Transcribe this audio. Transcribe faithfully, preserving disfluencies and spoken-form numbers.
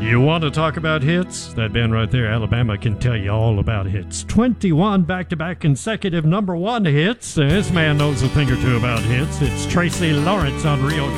You want to talk about hits? That band right there, Alabama, can tell you all about hits. twenty-one back-to-back consecutive number one hits. This man knows a thing or two about hits. It's Tracy Lawrence on Real